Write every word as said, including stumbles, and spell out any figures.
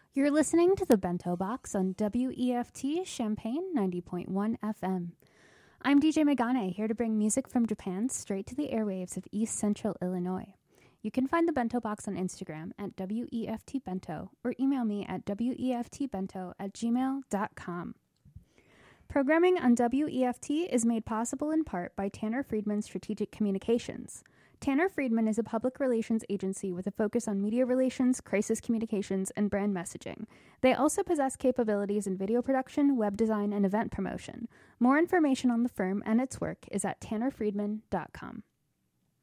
You're listening to the Bento Box on W E F T Champaign ninety point one F M. I'm D J Megane, here to bring music from Japan straight to the airwaves of East Central Illinois. You can find the Bento Box on Instagram at W E F T Bento or email me at W E F T bento at gmail dot com. Programming on W E F T is made possible in part by Tanner Friedman Strategic Communications. Tanner Friedman is a public relations agency with a focus on media relations, crisis communications, and brand messaging. They also possess capabilities in video production, web design, and event promotion. More information on the firm and its work is at tanner friedman dot com.